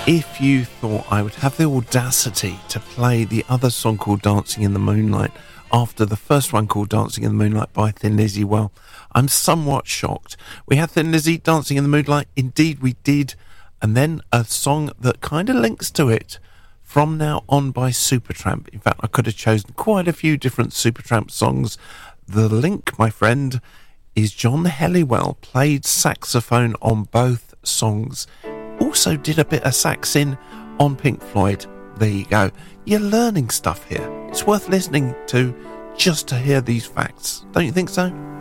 If you thought I would have the audacity to play the other song called Dancing in the Moonlight after the first one called Dancing in the Moonlight by Thin Lizzy, well, I'm somewhat shocked. We had Thin Lizzy, Dancing in the Moonlight, indeed we did, and then a song that kind of links to it, From Now On by Supertramp. In fact, I could have chosen quite a few different Supertramp songs. The link, my friend, is John Helliwell played saxophone on both songs. Also did a bit of saxing on Pink Floyd. There you go. You're learning stuff here. It's worth listening to just to hear these facts. Don't you think so?